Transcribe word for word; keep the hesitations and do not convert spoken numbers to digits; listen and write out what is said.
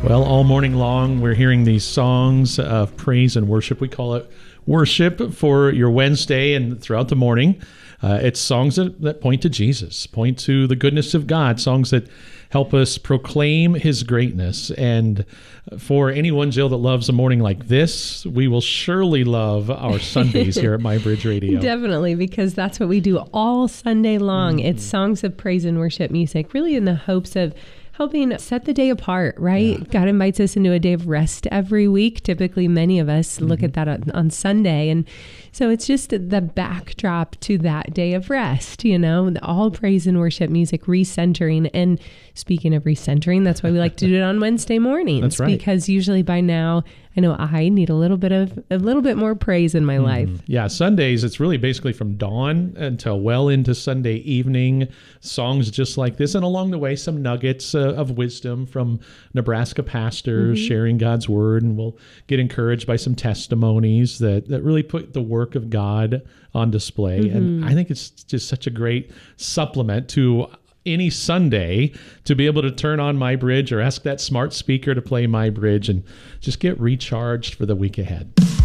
Well, all morning long, we're hearing these songs of praise and worship. We call it worship for your Wednesday and throughout the morning. Uh, it's songs that, that point to Jesus, point to the goodness of God, songs that help us proclaim his greatness. And for anyone, Jill, that loves a morning like this, we will surely love our Sundays here at My Bridge Radio. Definitely, because that's what we do all Sunday long. Mm-hmm. It's songs of praise and worship music, really in the hopes of helping set the day apart, right? Yeah. God invites us into a day of rest every week. Typically, many of us mm-hmm. look at that on, on Sunday. And so it's just the backdrop to that day of rest, you know, all praise and worship music, recentering. And speaking of recentering, that's why we like to do it on Wednesday mornings. That's right. Because usually by now, I know I need a little bit of a little bit more praise in my mm-hmm. life. Yeah, Sundays, it's really basically from dawn until well into Sunday evening, songs just like this. And along the way, some nuggets uh, of wisdom from Nebraska pastors mm-hmm. sharing God's word. And we'll get encouraged by some testimonies that, that really put the work of God on display. Mm-hmm. And I think it's just such a great supplement to any Sunday to be able to turn on My Bridge or ask that smart speaker to play My Bridge and just get recharged for the week ahead.